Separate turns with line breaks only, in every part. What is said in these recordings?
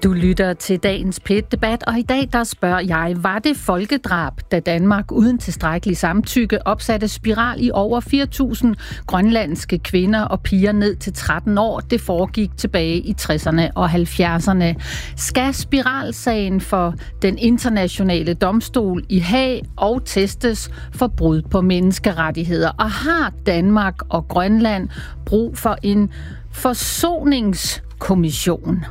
Du lytter til dagens P1-debat, og i dag der spørger jeg, var det folkedrab, da Danmark uden tilstrækkelig samtykke opsatte spiral i over 4.000 grønlandske kvinder og piger ned til 13 år? Det foregik tilbage i 60'erne og 70'erne. Skal spiralsagen for den internationale domstol i Haag og testes for brud på menneskerettigheder? Og har Danmark og Grønland brug for en forsoningskommission?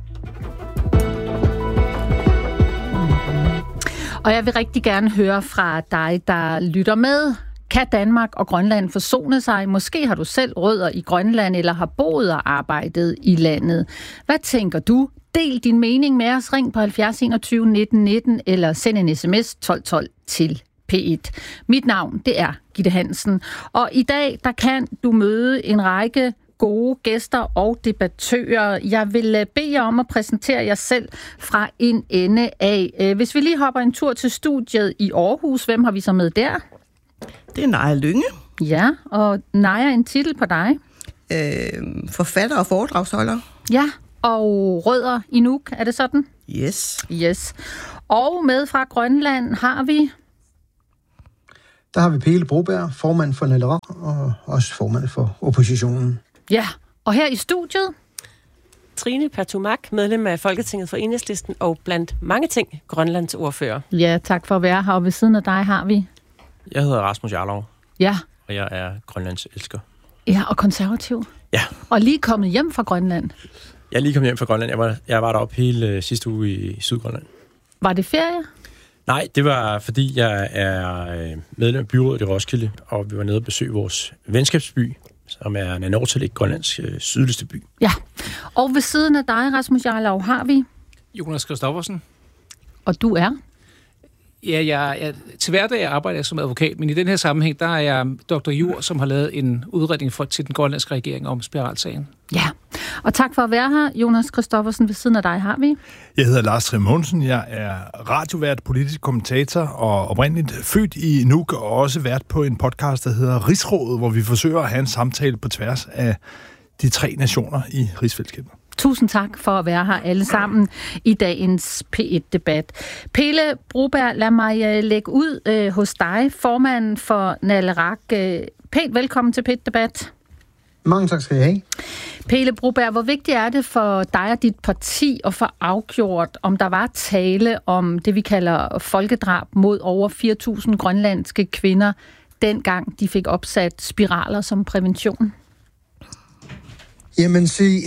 Og jeg vil rigtig gerne høre fra dig, der lytter med. Kan Danmark og Grønland forsone sig? Måske har du selv rødder i Grønland eller har boet og arbejdet i landet. Hvad tænker du? Del din mening med os. Ring på 70 21 19 19 eller send en sms 12 12 til P1. Mit navn, det er Gitte Hansen. Og i dag, der kan du møde en række gode gæster og debattører. Jeg vil bede jer om at præsentere jer selv fra en ende af. Hvis vi lige hopper en tur til studiet i Aarhus, hvem har vi så med der?
Det er Naja Lynge.
Ja, og Naja, en titel på dig?
Forfatter og foredragsholder.
Ja, og rødder i Nuuk, er det sådan?
Yes.
Og med fra Grønland har vi...
Der har vi Pele Broberg, formand for NALERAK og også formand for oppositionen.
Ja, og her i studiet...
Trine Patumak, medlem af Folketinget for Enhedslisten og blandt mange ting Grønlands ordfører.
Ja, tak for at være her. Og ved siden af dig har vi...
Jeg hedder Rasmus Jarlov.
Ja.
Og jeg er Grønlands elsker.
Ja, og konservativ.
Ja.
Og lige kommet hjem fra Grønland.
Jeg er lige kommet hjem fra Grønland. Jeg var deroppe hele sidste uge i Sydgrønland. Var
det ferie?
Nej, det var fordi, jeg er medlem af byrådet i Roskilde, og vi var nede og besøge vores venskabsby, som er Nanortalik, Grønlands sydligste by.
Ja, og ved siden af dig, Rasmus Jarlov, har vi...
Jonas Christoffersen.
Og du er?
Ja, jeg til hverdag arbejder jeg som advokat, men i den her sammenhæng, der er jeg Dr. Jur, som har lavet en udredning til den grønlandske regering om spiralsagen.
Ja, og tak for at være her, Jonas Christoffersen. Ved siden af dig har vi...
Jeg hedder Lars Trimonsen. Jeg er radiovært, politisk kommentator og oprindeligt født i Nuuk, og også vært på en podcast, der hedder Rigsrådet, hvor vi forsøger at have en samtale på tværs af de 3 nationer i rigsfællesskabet.
Tusind tak for at være her alle sammen i dagens P1-debat. Pele Broberg, lad mig lægge ud hos dig, formanden for NALERAK. Pænt velkommen til P1-debat.
Mange tak skal I have.
Pele Broberg, hvor vigtigt er det for dig og dit parti at få afgjort, om der var tale om det, vi kalder folkedrab mod over 4.000 grønlandske kvinder, dengang de fik opsat spiraler som prævention?
Jamen se,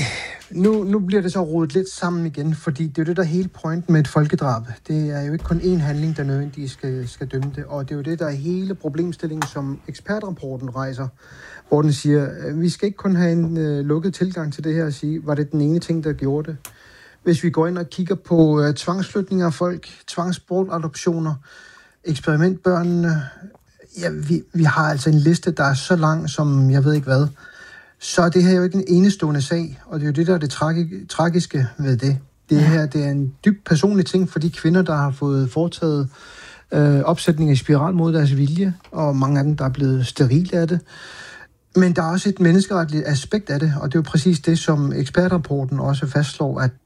nu bliver det så rodet lidt sammen igen, fordi det er jo det, der er hele pointen med et folkedrab. Det er jo ikke kun én handling, der nødvendigvis skal dømme det, og det er jo det, der er hele problemstillingen, som ekspertrapporten rejser, hvor den siger, vi skal ikke kun have en lukket tilgang til det her og sige, var det den ene ting, der gjorde det. Hvis vi går ind og kigger på tvangsflytninger af folk, tvangsbortadoptioner, eksperimentbørnene, ja, vi har altså en liste, der er så lang som jeg ved ikke hvad. Så er det her jo ikke en enestående sag, og det er jo det, der er det tragiske ved det. Det her, det er en dybt personlig ting for de kvinder, der har fået foretaget opsætning af spiral mod deres vilje, og mange af dem, der er blevet sterile af det. Men der er også et menneskeretligt aspekt af det, og det er jo præcis det, som ekspertrapporten også fastslår, at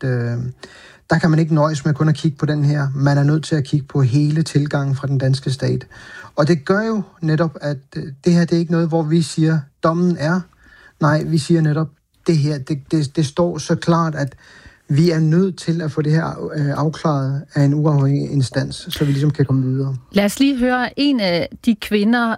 der kan man ikke nøjes med kun at kigge på den her. Man er nødt til at kigge på hele tilgangen fra den danske stat. Og det gør jo netop, at det her, det er ikke noget, hvor vi siger, dommen er. Nej, vi siger netop, det her, det står så klart, at vi er nødt til at få det her afklaret af en uafhængig instans, så vi ligesom kan komme videre.
Lad os lige høre en af de kvinder,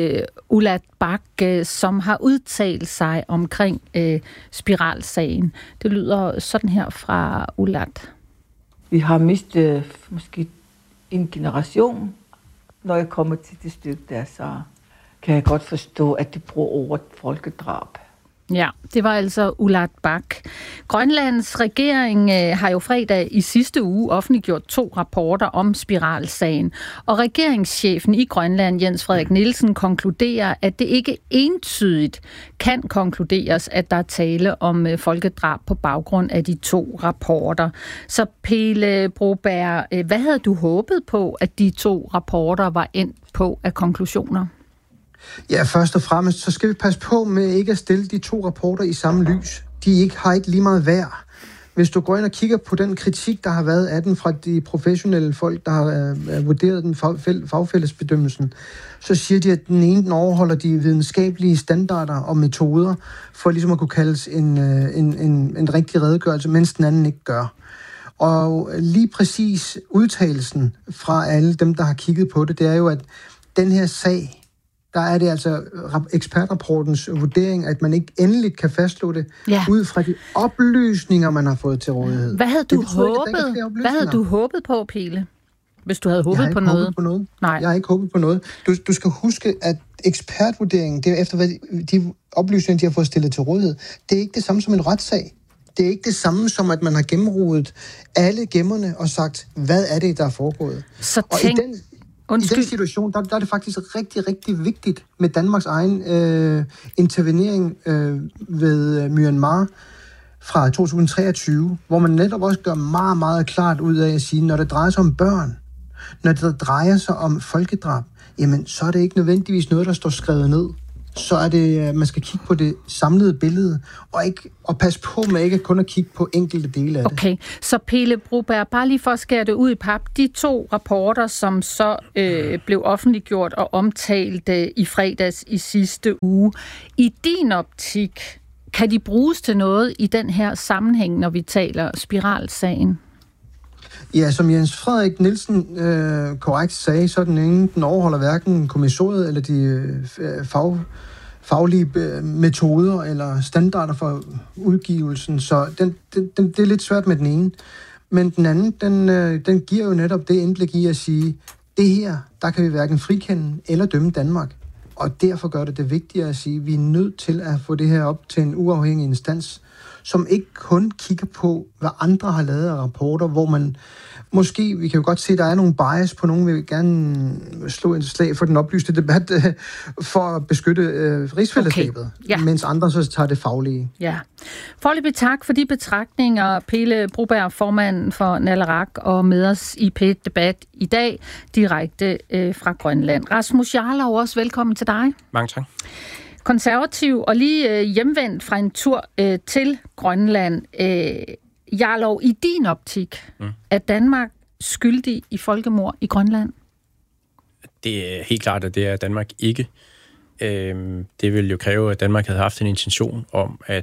Ulat Bak, som har udtalt sig omkring spiralsagen. Det lyder sådan her fra Ulat.
Vi har mistet måske en generation. Når jeg kommer til det stykke der, så kan jeg godt forstå, at de bruger ordet folkedrab.
Ja, det var altså Ulat Bak. Grønlands regering har jo fredag i sidste uge offentliggjort 2 rapporter om spiralsagen. Og regeringschefen i Grønland, Jens Frederik Nielsen, konkluderer, at det ikke entydigt kan konkluderes, at der er tale om folkedrab på baggrund af de 2 rapporter. Så Pele Broberg, hvad havde du håbet på, at de 2 rapporter var endt på af konklusioner?
Ja, først og fremmest, så skal vi passe på med ikke at stille de 2 rapporter i samme lys. De har ikke lige meget værd. Hvis du går ind og kigger på den kritik, der har været af den fra de professionelle folk, der har vurderet den fagfællesbedømmelsen, så siger de, at den ene den overholder de videnskabelige standarder og metoder, for ligesom at kunne kaldes en rigtig redegørelse, mens den anden ikke gør. Og lige præcis udtalelsen fra alle dem, der har kigget på det, det er jo, at den her sag, der er det altså ekspertrapportens vurdering, at man ikke endeligt kan fastslå det, ud fra de oplysninger, man har fået til rådighed.
Hvad havde du håbet på, Pele? Hvis du havde håbet på noget?
Nej. Jeg har ikke håbet på noget. Du skal huske, at ekspertvurderingen, det er efter hvad de oplysninger, de har fået stillet til rådighed, det er ikke det samme som en retssag. Det er ikke det samme som, at man har gennemrodet alle gemmerne og sagt, hvad er det, der er foregået.
Så
I den situation, der er det faktisk rigtig, rigtig vigtigt med Danmarks egen intervenering ved Myanmar fra 2023, hvor man netop også gør meget, meget klart ud af at sige, når det drejer sig om børn, når det drejer sig om folkedrab, jamen så er det ikke nødvendigvis noget, der står skrevet ned. Så er det, man skal kigge på det samlede billede, og passe på med ikke kun at kigge på enkelte dele af det.
Okay, så Pele Broberg, bare lige for at skære det ud i pap, de 2 rapporter, som så blev offentliggjort og omtalt i fredags i sidste uge, i din optik, kan de bruges til noget i den her sammenhæng, når vi taler spiralsagen?
Ja, som Jens Frederik Nielsen korrekt sagde, så den overholder hverken kommissoriet eller de faglige metoder eller standarder for udgivelsen, så det er lidt svært med den ene. Men den anden, den giver jo netop det indblik i at sige, det her, der kan vi hverken frikende eller dømme Danmark. Og derfor gør det vigtigere at sige, at vi er nødt til at få det her op til en uafhængig instans, som ikke kun kigger på, hvad andre har lavet af rapporter, hvor man måske, vi kan jo godt se, at der er nogle bias på nogen, vil gerne slå et slag for den oplyste debat, for at beskytte rigsfællesskabet, mens andre så tager det faglige.
Ja. Foreløbig tak for de betragtninger, Pele Broberg, formand for Naleraq, og med os i P1-debat i dag, direkte fra Grønland. Rasmus Jarlov, også velkommen til dig.
Mange tak.
Konservativ og lige hjemvendt fra en tur til Grønland. Jarlov, i din optik, er Danmark skyldig i folkemord i Grønland?
Det er helt klart, at det er Danmark ikke. Det ville jo kræve, at Danmark havde haft en intention om at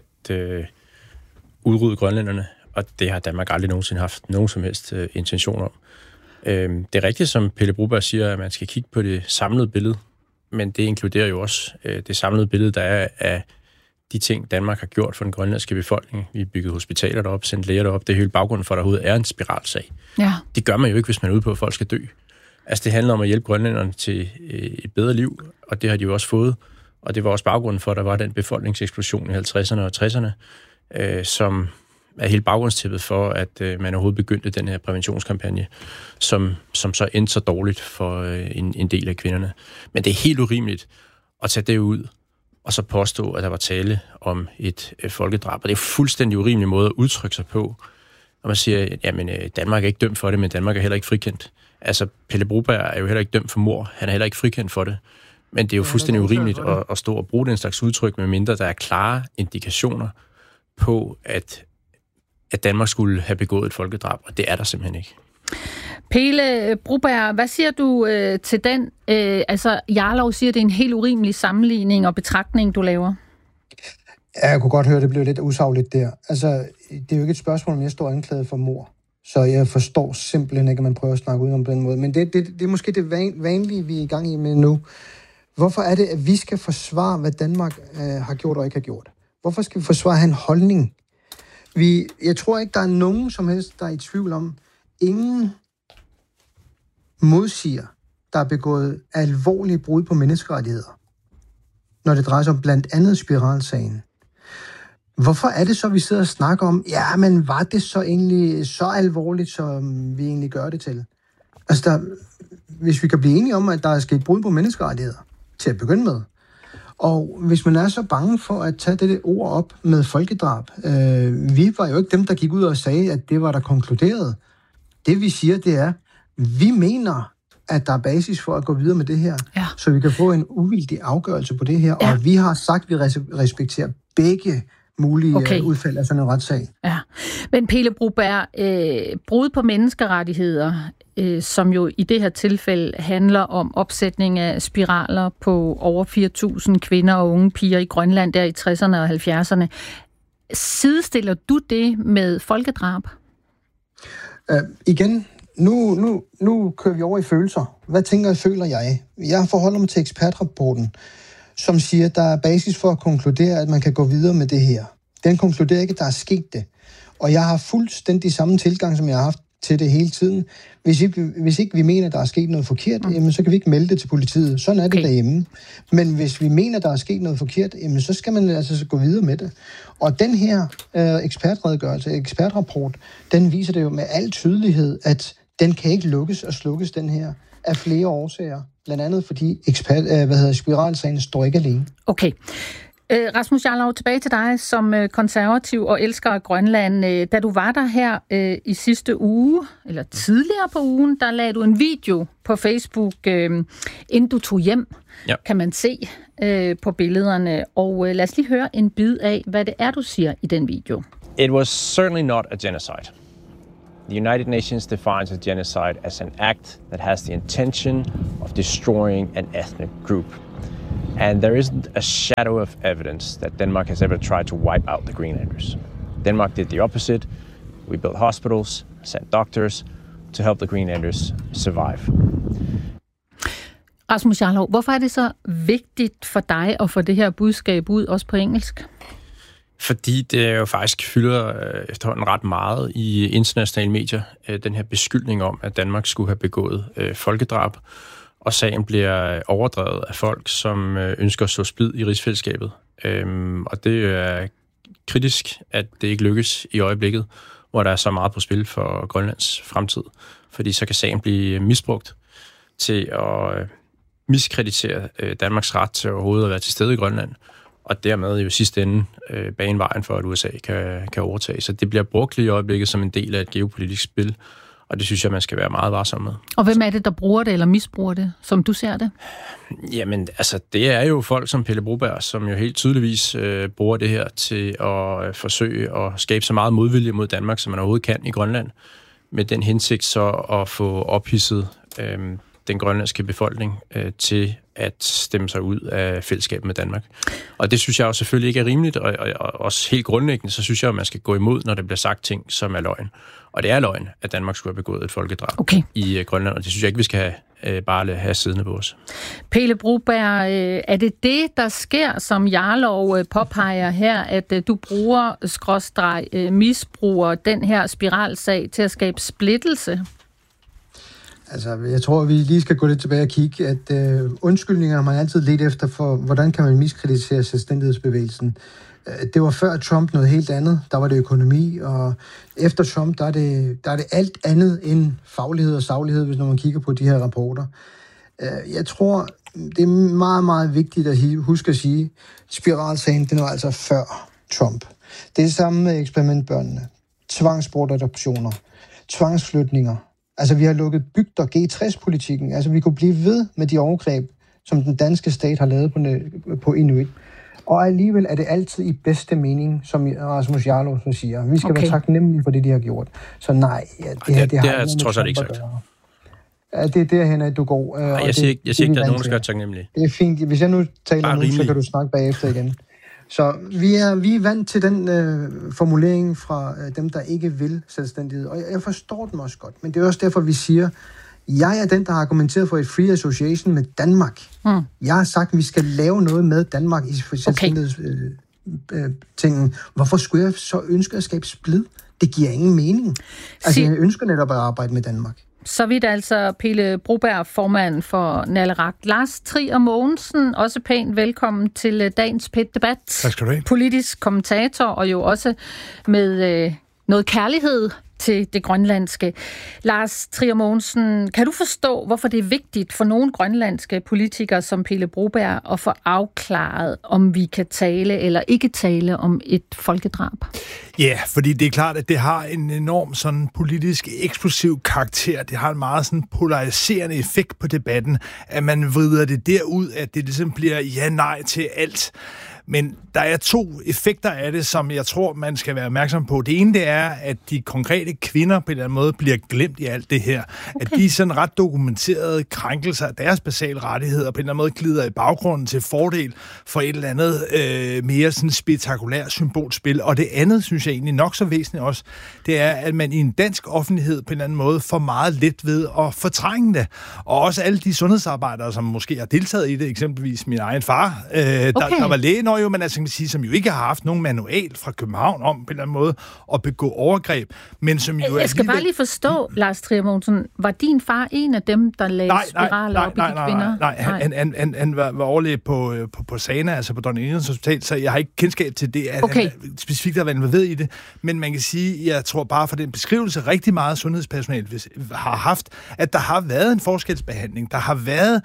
udrydde grønlænderne, og det har Danmark aldrig nogensinde haft nogen som helst intention om. Det er rigtigt, som Pele Broberg siger, at man skal kigge på det samlede billede, men det inkluderer jo også det samlede billede, der er af de ting, Danmark har gjort for den grønlandske befolkning. Vi har bygget hospitaler derop, sendt læger derop. Det er hele baggrunden for, at der overhovedet er en spiralsag. Ja. Det gør man jo ikke, hvis man er ude på, at folk skal dø. Altså, det handler om at hjælpe grønlænderne til et bedre liv, og det har de jo også fået. Og det var også baggrunden for, at der var den befolkningseksplosion i 50'erne og 60'erne, som er hele baggrundstippet for, at man overhovedet begyndte den her præventionskampagne, som så endte så dårligt for en del af kvinderne. Men det er helt urimeligt at tage det ud, og så påstå, at der var tale om et folkedrab. Og det er en fuldstændig urimelig måde at udtrykke sig på, når man siger, jamen Danmark er ikke dømt for det, men Danmark er heller ikke frikendt. Altså, Pele Broberg er jo heller ikke dømt for mord. Han er heller ikke frikendt for det. Men det er jo fuldstændig urimeligt at stå og bruge den slags udtryk, med mindre der er klare indikationer på, at Danmark skulle have begået et folkedrab, og det er der simpelthen ikke.
Pele Broberg, hvad siger du til den? Jarlov siger, at det er en helt urimelig sammenligning og betragtning, du laver.
Ja, jeg kunne godt høre, at det blev lidt usagligt der. Altså, det er jo ikke et spørgsmål, om jeg står anklaget for mord. Så jeg forstår simpelthen ikke, at man prøver at snakke ud om den måde. Men det er måske det vanlige, vi er i gang med nu. Hvorfor er det, at vi skal forsvare, hvad Danmark har gjort og ikke har gjort? Hvorfor skal vi forsvare at have en holdning? Jeg tror ikke, der er nogen som helst, der er i tvivl om. Ingen modsiger, der er begået alvorlige brud på menneskerettigheder, når det drejer sig om blandt andet spiralsagen. Hvorfor er det så, vi sidder og snakker om, ja, men var det så egentlig så alvorligt, som vi egentlig gør det til? Altså, hvis vi kan blive enige om, at der er sket brud på menneskerettigheder, til at begynde med, og hvis man er så bange for at tage det ord op med folkedrab, vi var jo ikke dem, der gik ud og sagde, at det var der konkluderet. Det vi siger, det er, vi mener, at der er basis for at gå videre med det her, så vi kan få en uvildig afgørelse på det her, og vi har sagt, at vi respekterer begge mulige udfald af sådan en retssag.
Ja, men Pele Broberg, brud på menneskerettigheder, som jo i det her tilfælde handler om opsætning af spiraler på over 4.000 kvinder og unge piger i Grønland der i 60'erne og 70'erne. Sidestiller du det med folkedrab?
Igen, nu kører vi over i følelser. Hvad tænker og føler jeg? Jeg forholder mig til ekspertrapporten, som siger, at der er basis for at konkludere, at man kan gå videre med det her. Den konkluderer ikke, at der er sket det. Og jeg har fuldstændig samme tilgang, som jeg har haft til det hele tiden. Hvis ikke vi mener, at der er sket noget forkert, jamen, så kan vi ikke melde det til politiet. Sådan er det derhjemme. Men hvis vi mener, at der er sket noget forkert, jamen, så skal man altså gå videre med det. Og den her ekspertrapport, den viser det jo med al tydelighed, at den kan ikke lukkes og slukkes, den her, af flere årsager. Blandt andet fordi spiralsagen står ikke alene.
Okay. Rasmus Jarlov, tilbage til dig som konservativ og elsker af Grønland. Da du var der her i sidste uge, eller tidligere på ugen, der lagde du en video på Facebook, inden du tog hjem, kan man se på billederne. Og lad os lige høre en bid af, hvad det er, du siger i den video.
It was certainly not a genocide. The United Nations defines a genocide as an act that has the intention of destroying an ethnic group. And there isn't a shadow of evidence that Denmark has ever tried to wipe out the Greenlanders. Denmark did the opposite. We built hospitals, sent doctors to help the Greenlanders survive.
Rasmus Jarlov, hvorfor er det så vigtigt for dig at få det her budskab ud, også på engelsk?
Fordi det jo faktisk fylder efterhånden ret meget i internationale medier, den her beskyldning om, at Danmark skulle have begået folkedrab, og sagen bliver overdrevet af folk, som ønsker at slå splid i rigsfællesskabet. Og det er kritisk, at det ikke lykkes i øjeblikket, hvor der er så meget på spil for Grønlands fremtid. Fordi så kan sagen blive misbrugt til at miskreditere Danmarks ret til overhovedet at være til stede i Grønland, og dermed jo sidste ende bane vejen for, at USA kan overtage. Så det bliver brugt lige i øjeblikket som en del af et geopolitisk spil, og det synes jeg, man skal være meget varsom med. Og
hvem er det, der bruger det eller misbruger det, som du ser det?
Jamen, altså, det er jo folk som Pele Broberg, som jo helt tydeligvis bruger det her til at forsøge at skabe så meget modvilje mod Danmark, som man overhovedet kan i Grønland, med den hensigt så at få ophidset den grønlandske befolkning til at stemme sig ud af fællesskabet med Danmark. Og det synes jeg jo selvfølgelig ikke er rimeligt, og også helt grundlæggende, så synes jeg, at man skal gå imod, når der bliver sagt ting, som er løgn. Og det er løgn, at Danmark skulle have begået et folkedrab i Grønland, og det synes jeg ikke, vi skal bare have siddende på os.
Pele Broberg, er det det, der sker, som Jarlov påpeger her, at du misbruger den her spiralsag til at skabe splittelse?
Altså, jeg tror, vi lige skal gå lidt tilbage og kigge, at undskyldninger har man altid let efter for, hvordan kan man miskreditere selvstændighedsbevægelsen. Det var før Trump noget helt andet. Der var det økonomi, og efter Trump, der er det alt andet end faglighed og saglighed, hvis når man kigger på de her rapporter. Jeg tror, det er meget, meget vigtigt at huske at sige, spiralsagen, den var altså før Trump. Det er det samme med eksperimentbørnene, tvangsbortadoptioner, tvangsflytninger. Altså, vi har lukket bygder, G60-politikken. Altså, vi kunne blive ved med de overgreb, som den danske stat har lavet på Inuit. Og alligevel er det altid i bedste mening, som Rasmus Jarlov siger. Vi skal være taknemmelige for det, de har gjort. Så nej,
det har trods alt ikke sagt.
Ja, det er derhen, at du går.
Jeg siger ikke, at der er nogen, der skal være taknemmelige.
Det er fint. Hvis jeg nu taler nu, så kan du snakke bagefter igen. Så vi er vant til den formulering fra dem, der ikke vil selvstændighed. Og jeg forstår dem også godt. Men det er også derfor, vi siger, jeg er den, der har argumenteret for et free association med Danmark. Jeg har sagt, at vi skal lave noget med Danmark i selvstændighedstingen. Hvorfor skulle jeg så ønske at skabe splid? Det giver ingen mening. Altså, jeg ønsker netop at arbejde med Danmark.
Så vidt altså Pele Broberg, formand for Naleraq. Lars Trier Mogensen, også pænt velkommen til dagens PET-debat.
Tak skal du have.
Politisk kommentator, og jo også med noget kærlighed til det grønlandske. Lars Trier Mogensen, kan du forstå, hvorfor det er vigtigt for nogle grønlandske politikere som Pele Broberg at få afklaret, om vi kan tale eller ikke tale om et folkedrab?
Ja, fordi det er klart, at det har en enorm sådan politisk eksplosiv karakter. Det har en meget sådan polariserende effekt på debatten, at man vrider det derud, at det ligesom bliver ja-nej til alt. Men der er 2 effekter af det, som jeg tror, man skal være opmærksom på. Det ene, det er, at de konkrete kvinder på en eller anden måde bliver glemt i alt det her. Okay. At de sådan ret dokumenterede krænkelser af deres basale rettigheder på en eller anden måde glider i baggrunden til fordel for et eller andet mere sådan spektakulært symbolspil. Og det andet, synes jeg egentlig nok så væsentligt også, det er, at man i en dansk offentlighed på en eller anden måde får meget let ved at fortrænge det. Og også alle de sundhedsarbejdere, som måske har deltaget i det, eksempelvis min egen far, der var læge, men altså, kan man sige, som jo ikke har haft nogen manual fra København om på en eller anden måde at begå overgreb, men som jo
jeg skal bare lige forstå, Lars Trier Mogensen, var din far en af dem, der lagde spiraler op i de kvinder?
Nej, han var overlæge på Sana, altså på Dronning Ingrids Hospital, så jeg har ikke kendskab til det, at han specifikt har været involveret i det, men man kan sige, jeg tror bare for den beskrivelse, rigtig meget sundhedspersonale har haft, at der har været en forskelsbehandling, der har været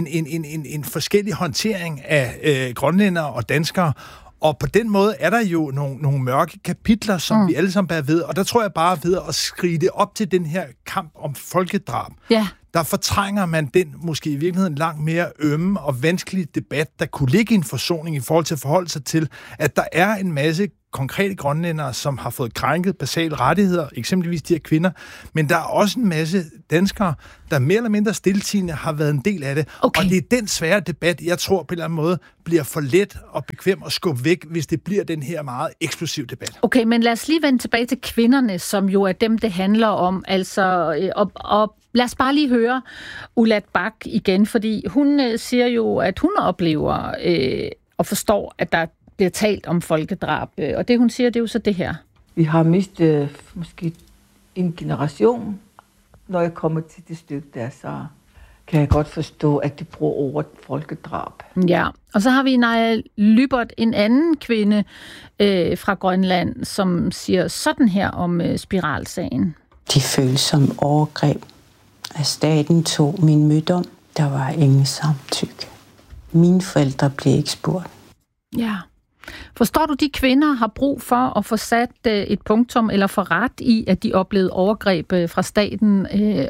en forskellig håndtering af grønlændere og danskere, og på den måde er der jo nogle mørke kapitler, som vi alle sammen bærer ved, og der tror jeg bare ved at skrige det op til den her kamp om folkedrab, der fortrænger man den måske i virkeligheden langt mere ømme og vanskelige debat, der kunne ligge i en forsoning i forhold til at forholde sig til, at der er en masse konkrete grønlændere, som har fået krænket basale rettigheder, eksempelvis de her kvinder, men der er også en masse danskere, der mere eller mindre stiltiende har været en del af det. Okay. Og det er den svære debat, jeg tror på en eller anden måde, bliver for let og bekvem at skubbe væk, hvis det bliver den her meget eksplosiv debat.
Okay, men lad os lige vende tilbage til kvinderne, som jo er dem, det handler om. Altså, og lad os bare lige høre Ulat Bak igen, fordi hun siger jo, at hun oplever og forstår, at der bliver talt om folkedrab. Og det, hun siger, det er jo så det her.
Vi har mistet måske en generation. Når jeg kommer til det stykke der, så kan jeg godt forstå, at de bruger ordet folkedrab.
Ja, og så har vi Naja Lybert, en anden kvinde fra Grønland, som siger sådan her om spiralsagen.
De føles som overgreb. At staten tog min mødom, der var ingen samtykke. Mine forældre blev ikke spurgt.
Ja. Forstår du, de kvinder har brug for at få sat et punktum eller få ret i, at de oplevede overgreb fra staten,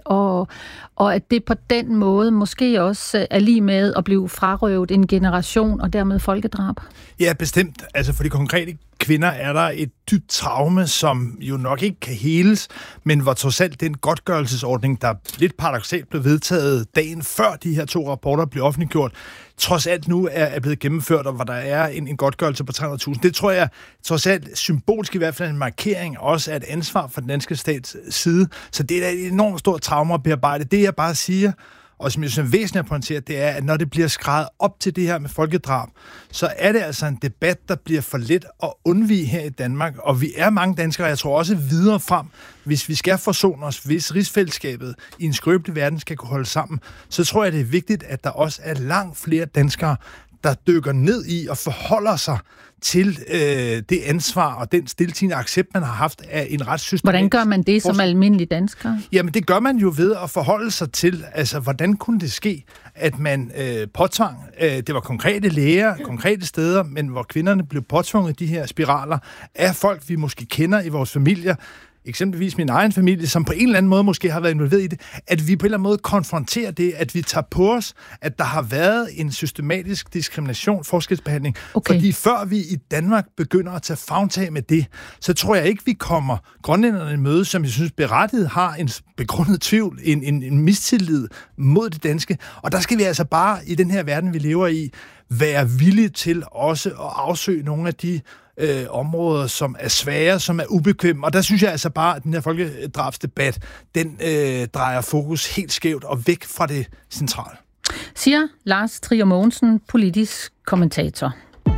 og at det på den måde måske også er lige med at blive frarøvet en generation og dermed folkedrab?
Ja, bestemt. Altså for de konkrete kvinder er der et dybt traume, som jo nok ikke kan heles, men hvor trods alt den godtgørelsesordning, der lidt paradoksalt blev vedtaget dagen før de her 2 rapporter blev offentliggjort, trods alt nu er blevet gennemført, og hvor der er en godtgørelse på 300.000. Det tror jeg trods alt symbolsk i hvert fald en markering også af et ansvar fra den danske stats side. Så det er et enormt stort traume at bearbejde. Det jeg bare siger, og som jeg synes er væsentligt at pointere, det er, at når det bliver skrevet op til det her med folkedrab, så er det altså en debat, der bliver for let at undvige her i Danmark. Og vi er mange danskere, jeg tror også videre frem, hvis vi skal forsone os, hvis rigsfællesskabet i en skrøbelig verden skal kunne holde sammen, så tror jeg, det er vigtigt, at der også er langt flere danskere, der dykker ned i og forholder sig til det ansvar og den stiltiende accept, man har haft af en retssystem.
Hvordan gør man det som almindelig dansker?
Jamen, det gør man jo ved at forholde sig til, altså, hvordan kunne det ske, at man påtvang, det var konkrete læger, konkrete steder, men hvor kvinderne blev påtvunget de her spiraler af folk, vi måske kender i vores familier, eksempelvis min egen familie, som på en eller anden måde måske har været involveret i det, at vi på en eller anden måde konfronterer det, at vi tager på os, at der har været en systematisk diskrimination, forskelsbehandling. Okay. Fordi før vi i Danmark begynder at tage favntag med det, så tror jeg ikke, vi kommer grønlænderne i møde, som jeg synes berettiget har en begrundet tvivl, en mistillid mod det danske. Og der skal vi altså bare i den her verden, vi lever i, være villige til også at afsøge nogle af de områder, som er svære, som er ubekvemme. Og der synes jeg altså bare, at den her folkedrabsdebat, den drejer fokus helt skævt og væk fra det centrale.
Siger Lars Trier Mogensen, politisk kommentator.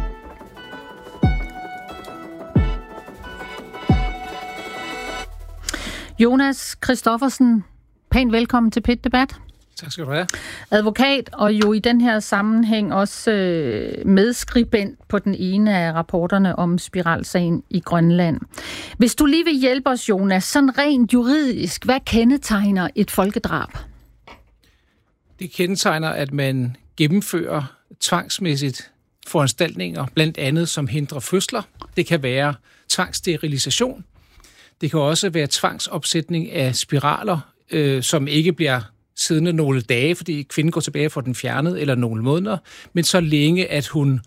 Jonas Christoffersen, pænt velkommen til Pit Debat.
Tak skal du have.
Advokat, og jo i den her sammenhæng også medskribent på den ene af rapporterne om spiralsagen i Grønland. Hvis du lige vil hjælpe os, Jonas, sådan rent juridisk, hvad kendetegner et folkedrab?
Det kendetegner, at man gennemfører tvangsmæssigt foranstaltninger, blandt andet som hindrer fødsler. Det kan være tvangssterilisation. Det kan også være tvangsopsætning af spiraler, som ikke bliver siddende nogle dage, fordi kvinden går tilbage for den fjernet, eller nogle måneder, men så længe, at hun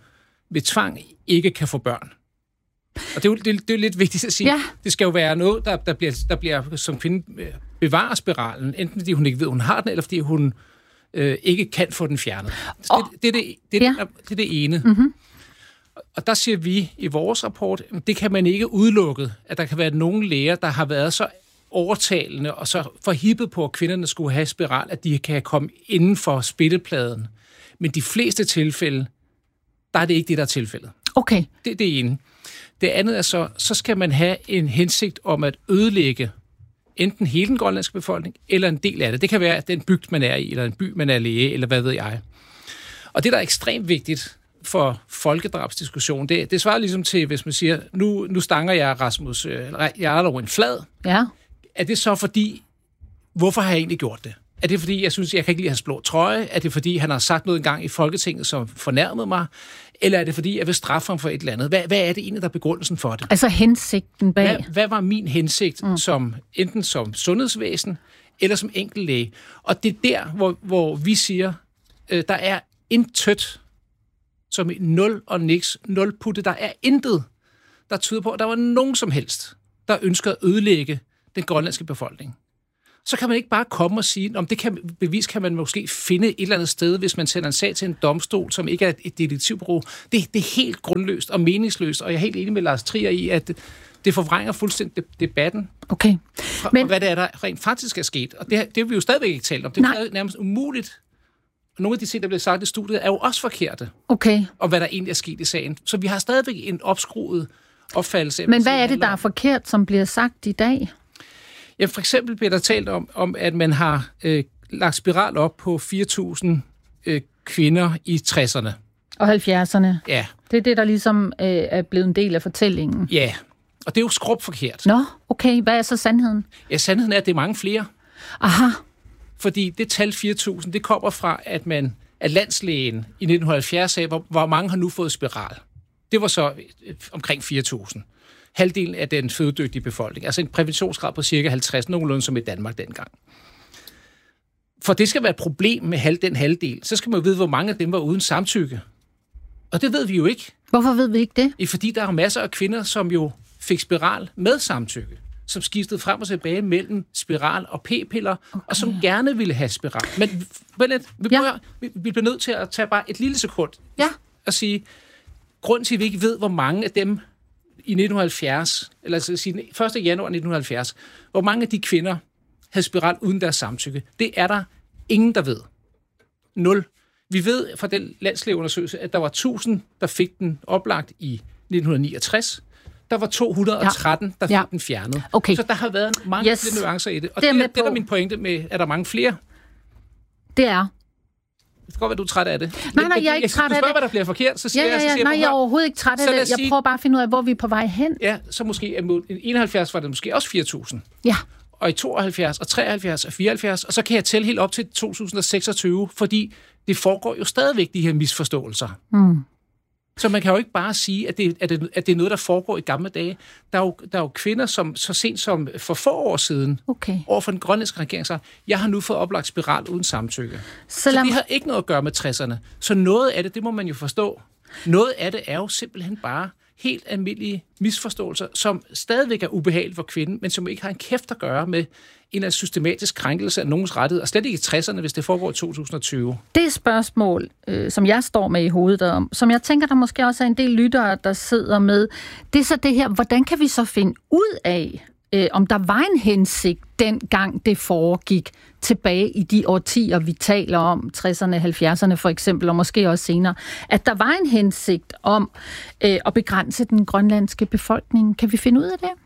ved tvang ikke kan få børn. Og det er jo lidt vigtigt at sige.
Ja.
Det skal jo være noget, der bliver som kvinde bevarer spiralen, enten fordi hun ikke ved, hun har den, eller fordi hun ikke kan få den fjernet. Det er det ene. Mm-hmm. Og der siger vi i vores rapport, det kan man ikke udelukke, at der kan være nogle læger, der har været så overtalende og så forhippet på, at kvinderne skulle have spiral, at de kan komme inden for spillepladen. Men de fleste tilfælde, der er det ikke det, der er tilfældet.
Okay.
Det er det ene. Det andet er så skal man have en hensigt om at ødelægge enten hele den grønlandske befolkning, eller en del af det. Det kan være den bygd, man er i, eller en by, man er læge, eller hvad ved jeg. Og det, der er ekstremt vigtigt for folkedrabsdiskussion, det svarer ligesom til, hvis man siger, nu stanger jeg Rasmus Jarlov en flad.
Ja.
Er det så fordi, hvorfor har jeg egentlig gjort det? Er det fordi, jeg synes, jeg kan ikke lide hans blå trøje? Er det fordi, han har sagt noget engang i Folketinget, som fornærmede mig? Eller er det fordi, jeg vil straffe ham for et eller andet? Hvad er det egentlig, der er begrundelsen for det?
Altså hensigten bag?
Hvad var min hensigt, enten som sundhedsvæsen, eller som enkeltlæge? Og det er der, hvor vi siger, der er intet, som nul og niks, nul putte. Der er intet, der tyder på, at der var nogen som helst, der ønsker at ødelægge den grønlandske befolkning. Så kan man ikke bare komme og sige, om det bevis kan man måske finde et eller andet sted, hvis man sender en sag til en domstol, som ikke er et detektivbureau. Det er helt grundløst og meningsløst, og jeg er helt enig med Lars Trier i, at det forvrænger fuldstændig debatten.
Okay.
Men hvad det er, der rent faktisk er sket. Og det har vi jo stadigvæk ikke talt om. Det er nærmest umuligt. Og nogle af de ting, der bliver sagt i studiet, er jo også forkerte.
Okay.
Og hvad der egentlig er sket i sagen. Så vi har stadigvæk en opskruet opfattelse.
Men hvad er det, der er forkert, som bliver sagt i dag?
Ja, for eksempel bliver der talt om at man har lagt spiral op på 4.000 kvinder i 60'erne.
Og 70'erne.
Ja.
Det er det, der ligesom er blevet en del af fortællingen.
Ja, og det er jo skrupforkert.
Nå, okay. Hvad er så sandheden?
Ja, sandheden er, at det er mange flere.
Aha.
Fordi det tal 4.000, det kommer fra, at landslægen i 1970 sagde, hvor mange har nu fået spiral. Det var så omkring 4.000. Halvdelen af den fødedygtige befolkning. Altså en præventionsgrad på cirka 50, nogenlunde som i Danmark dengang. For det skal være et problem med den halvdel, så skal man jo vide, hvor mange af dem var uden samtykke. Og det ved vi jo ikke.
Hvorfor ved vi ikke det?
Fordi der er masser af kvinder, som jo fik spiral med samtykke, som skiftede frem og tilbage mellem spiral og p-piller, og som gerne ville have spiral. Men vi bliver nødt til at tage bare et lille sekund og sige, grunden til, at vi ikke ved, hvor mange af dem i 1970, eller altså sige 1. januar 1970, hvor mange af de kvinder havde spiral uden deres samtykke. Det er der ingen, der ved. 0. Vi ved fra den landslægeundersøgelse, at der var 1000, der fik den oplagt i 1969. Der var 213, der fik den fjernet.
Okay.
Så der har været mange nuancer i det. Og det er min pointe med, at der er mange flere.
Det er.
Det kan godt være, du er træt af det.
Nej, jeg er ikke træt af det.
Du spørger, hvad der bliver forkert, så siger jeg...
Nej, jeg er overhovedet ikke træt af det. Jeg prøver bare at finde ud af, hvor vi er på vej hen.
Ja, så måske i 71 var det måske også 4.000.
Ja.
Og i 72 og 73 og 74, og så kan jeg tælle helt op til 2026, fordi det foregår jo stadigvæk de her misforståelser. Mm. Så man kan jo ikke bare sige, at det er noget, der foregår i gamle dage. Der er jo kvinder, som så sent som for få år siden, over for den grønlandske regering, sagde, jeg har nu fået oplagt spiral uden samtykke. Så det har ikke noget at gøre med 60'erne. Så noget af det må man jo forstå. Noget af det er jo simpelthen bare helt almindelige misforståelser, som stadigvæk er ubehageligt for kvinden, men som ikke har en kæft at gøre med en systematisk krænkelse af nogens rettighed, og slet ikke i 60'erne, hvis det foregår i 2020.
Det spørgsmål, som jeg står med i hovedet om, som jeg tænker, der måske også er en del lyttere, der sidder med, det er så det her, hvordan kan vi så finde ud af, om der var en hensigt dengang det foregik tilbage i de årtier, vi taler om, 60'erne, 70'erne for eksempel, og måske også senere, at der var en hensigt om at begrænse den grønlandske befolkning. Kan vi finde ud af det?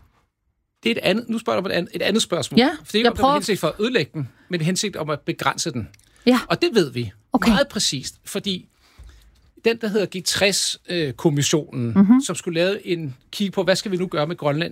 Det er et andet, nu spørger du om et andet spørgsmål.
Ja,
for det er ikke en hensigt for at ødelægge den, men en hensigt om at begrænse den.
Ja.
Og det ved vi meget præcist, fordi den, der hedder G60-kommissionen, som skulle lave en kig på, hvad skal vi nu gøre med Grønland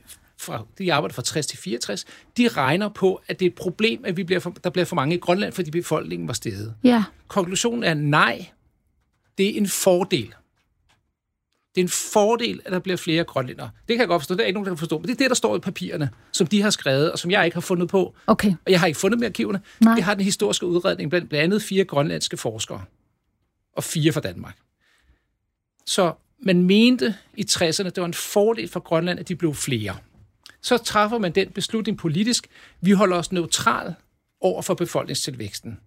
de arbejder fra 60 til 64, de regner på, at det er et problem, at der bliver for mange i Grønland, fordi befolkningen var steget.
Ja.
Konklusionen er nej. Det er en fordel. Det er en fordel, at der bliver flere grønlændere. Det kan jeg godt forstå. Det er ikke nogen, der kan forstå. Men det er det, der står i papirerne, som de har skrevet, og som jeg ikke har fundet på.
Okay.
Og jeg har ikke fundet dem i arkiverne. Nej. Jeg har den historiske udredning blandt andet 4 grønlandske forskere. Og 4 fra Danmark. Så man mente i 60'erne, det var en fordel for Grønland, at de blev flere. Så træffer man den beslutning politisk. Vi holder os neutral over for befolkningstilvæksten.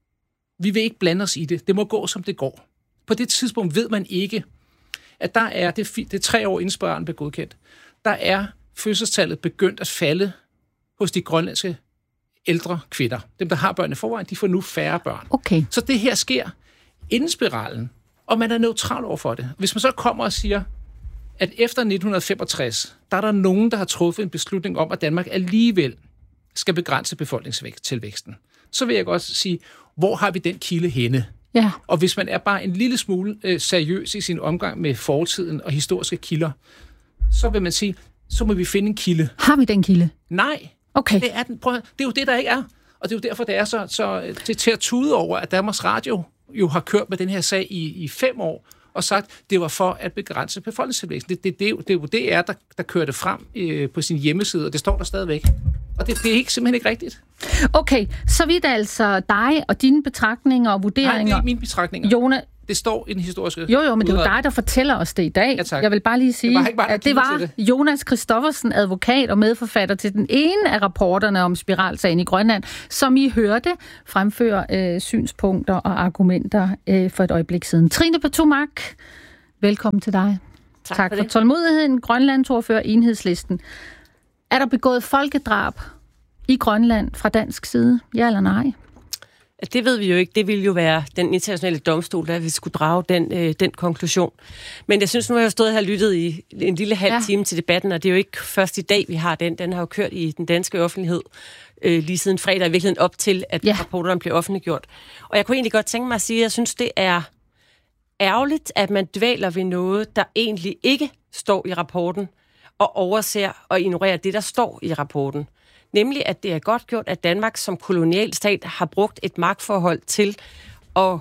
Vi vil ikke blande os i det. Det må gå, som det går. På det tidspunkt ved man ikke, at der er det 3 år inden spørgeren blev godkendt. Der er fødselstallet begyndt at falde hos de grønlandske ældre kvinder. Dem, der har børn i forvejen, de får nu færre børn.
Okay.
Så det her sker inden spiralen, og man er neutral over for det. Hvis man så kommer og siger, at efter 1965, der er der nogen, der har truffet en beslutning om, at Danmark alligevel skal begrænse befolkningstilvæksten, så vil jeg godt sige, hvor har vi den kilde henne?
Ja.
Og hvis man er bare en lille smule seriøs i sin omgang med fortiden og historiske kilder, så vil man sige, så må vi finde en kilde.
Har vi den kilde?
Nej.
Okay.
Det er den. Det er jo det, der ikke er. Og det er jo derfor, det er så det til at tude over, at Danmarks Radio jo har kørt med den her sag i 5 år, og sagt, det var for at begrænse befolkningstilvæksten. Det er jo DR, der kørte frem på sin hjemmeside, og det står der stadigvæk. Og det er simpelthen ikke rigtigt.
Okay, så vidt altså dig og dine betragtninger og vurderinger.
Nej, det er ikke mine betragtninger.
Jone,
det står i den historiske
Jo, men det er jo dig, der fortæller os det i dag.
Ja, tak.
Jeg vil bare lige sige, at det var
det.
Jonas Christoffersen, advokat og medforfatter til den ene af rapporterne om spiralsagen i Grønland, som I hørte fremføre synspunkter og argumenter for et øjeblik siden. Trine Patumak, velkommen til dig. Tak for tålmodigheden. Grønlandsordfører Enhedslisten. Er der begået folkedrab i Grønland fra dansk side? Ja eller nej?
Det ved vi jo ikke. Det ville jo være den internationale domstol, der vi skulle drage den konklusion. Men jeg synes, nu har jeg stået her og lyttet i en lille halv time til debatten, og det er jo ikke først i dag, vi har den. Den har jo kørt i den danske offentlighed lige siden fredag, i virkeligheden op til, at rapporterne blev offentliggjort. Og jeg kunne egentlig godt tænke mig at sige, at jeg synes, det er ærgerligt, at man dvæler ved noget, der egentlig ikke står i rapporten, og overser og ignorerer det, der står i rapporten. Nemlig, at det er godt gjort, at Danmark som kolonialstat har brugt et magtforhold til at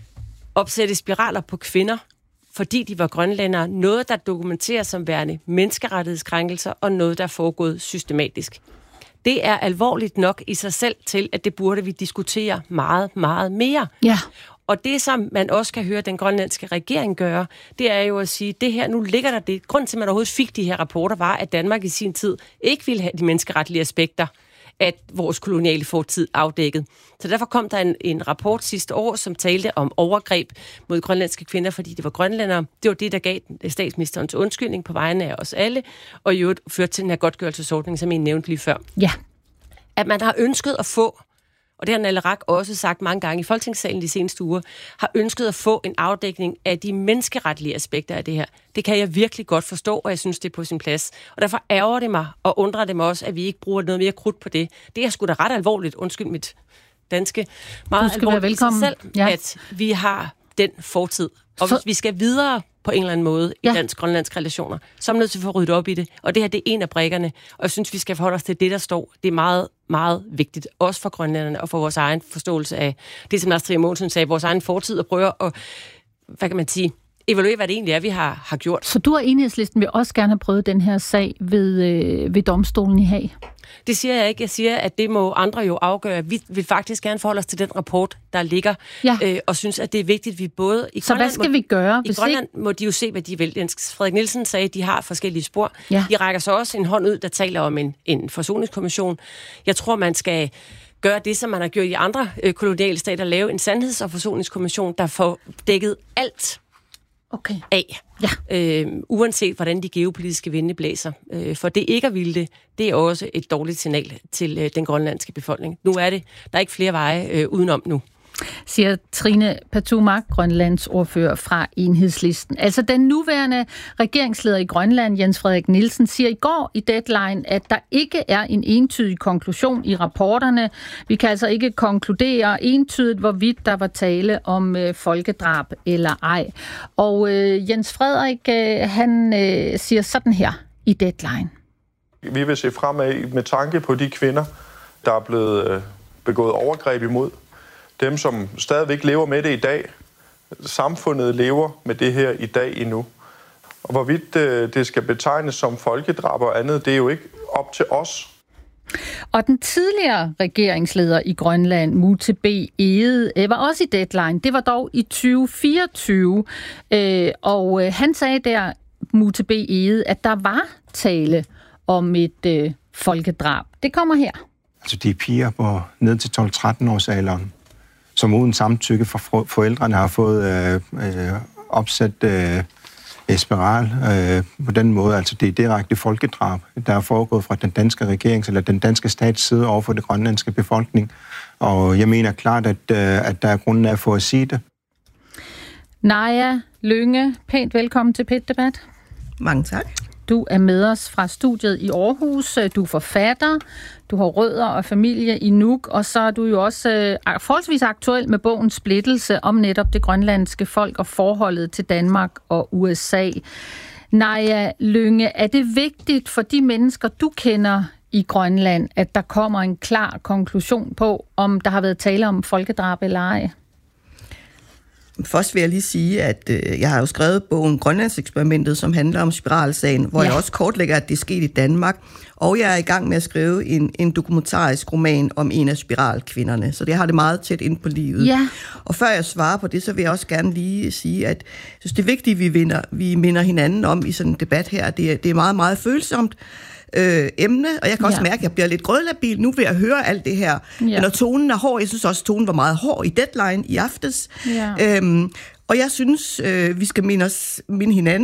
opsætte spiraler på kvinder, fordi de var grønlændere. Noget, der dokumenteres som værende menneskerettighedskrænkelser, og noget, der er foregået systematisk. Det er alvorligt nok i sig selv til, at det burde vi diskutere meget, meget mere.
Ja.
Og det, som man også kan høre den grønlandske regering gøre, det er jo at sige, det her, nu ligger der det. Grunden til, at man overhovedet fik de her rapporter, var, at Danmark i sin tid ikke ville have de menneskeretlige aspekter af vores koloniale fortid afdækket. Så derfor kom der en rapport sidste år, som talte om overgreb mod grønlandske kvinder, fordi de var grønlændere. Det var det, der gav statsministerens undskyldning på vegne af os alle, og i øvrigt førte til den her godtgørelsesordning, som I nævnte lige før.
Ja.
At man har ønsket at få, og det har Nalle Rak også sagt mange gange i Folketingssalen de seneste uger, har ønsket at få en afdækning af de menneskeretlige aspekter af det her. Det kan jeg virkelig godt forstå, og jeg synes, det er på sin plads. Og derfor ærger det mig, og undrer det mig også, at vi ikke bruger noget mere krudt på det. Det er sgu da ret alvorligt, undskyld mit danske, meget alvorligt i sig selv, at vi har den fortid. Og hvis vi skal videre på en eller anden måde i dansk-grønlandske relationer, så er man nødt til at få ryddet op i det. Og det her, det er en af brikkerne. Og jeg synes, vi skal forholde os til det, der står. Det er meget, meget vigtigt. Også for grønlænderne og for vores egen forståelse af det, som Lars Trier Mogensen sagde, vores egen fortid, og prøve at, hvad kan man sige, evaluere, hvad det egentlig er, vi har gjort.
Så du og Enhedslisten vil også gerne have prøvet den her sag ved domstolen i Haag? Det
siger jeg ikke. Jeg siger, at det må andre jo afgøre. Vi vil faktisk gerne forholde os til den rapport, der ligger, og synes, at det er vigtigt, at vi både...
Så hvad skal vi gøre?
I Grønland må de jo se, hvad de vil. Frederik Nielsen sagde, at de har forskellige spor. Ja. De rækker så også en hånd ud, der taler om en forsoningskommission. Jeg tror, man skal gøre det, som man har gjort i andre koloniale stater, lave en sandheds- og forsoningskommission, der får dækket alt af. Ja. Uanset hvordan de geopolitiske vinde blæser. For det ikke at ville det er også et dårligt signal til den grønlandske befolkning. Nu er det. Der er ikke flere veje udenom nu.
Siger Trine Patumak, Grønlands ordfører fra Enhedslisten. Altså den nuværende regeringsleder i Grønland, Jens Frederik Nielsen, siger i går i Deadline, at der ikke er en entydig konklusion i rapporterne. Vi kan altså ikke konkludere entydigt, hvorvidt der var tale om folkedrab eller ej. Og Jens Frederik, han siger sådan her i Deadline.
Vi vil se fremad med tanke på de kvinder, der er blevet begået overgreb imod. Dem, som stadigvæk lever med det i dag. Samfundet lever med det her i dag endnu. Og hvorvidt det skal betegnes som folkedrab og andet, det er jo ikke op til os.
Og den tidligere regeringsleder i Grønland, Mute B. Egede, var også i Deadline. Det var dog i 2024. Og han sagde der, Mute B. Egede, at der var tale om et folkedrab. Det kommer her.
Altså de piger på ned til 12-13 års alderen, som uden samtykke fra forældrene har fået opsat spiral på den måde. Altså det er direkte folkedrab, der er foregået fra den danske regerings eller den danske stats side over for den grønlandske befolkning. Og jeg mener klart, at der er grundlag for at sige det.
Naja Lynge, pænt velkommen til PET-debat.
Mange tak.
Du er med os fra studiet i Aarhus. Du er forfatter, du har rødder og familie i Nuuk, og så er du jo også forholdsvis aktuel med bogen Splittelse om netop det grønlandske folk og forholdet til Danmark og USA. Naja Lynge, er det vigtigt for de mennesker, du kender i Grønland, at der kommer en klar konklusion på, om der har været tale om folkedrab eller ej?
Først vil jeg lige sige, at jeg har jo skrevet bogen Grønlandseksperimentet, som handler om spiralsagen, hvor jeg også kortlægger, at det er sket i Danmark. Og jeg er i gang med at skrive en dokumentarisk roman om en af spiralkvinderne. Så det har det meget tæt ind på livet.
Ja.
Og før jeg svarer på det, så vil jeg også gerne lige sige, at jeg synes, det er vigtigt, at vi minder hinanden om i sådan en debat her. Det er meget, meget følsomt emne, og jeg kan også mærke, at jeg bliver lidt grødlabil nu ved at høre alt det her. Ja. Når tonen er hård, jeg synes også, at tonen var meget hård i Deadline i aftes. Ja. Og jeg synes, vi skal minde hinanden